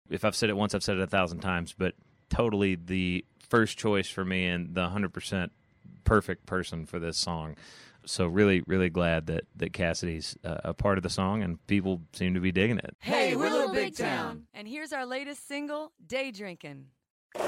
if I've said it once, I've said it 1,000 times, but totally the first choice for me and the 100% perfect person for this song. So really, really glad that Cassidy's a part of the song, and people seem to be digging it. Hey, we're Little Big Town. And here's our latest single, Day Drinkin'.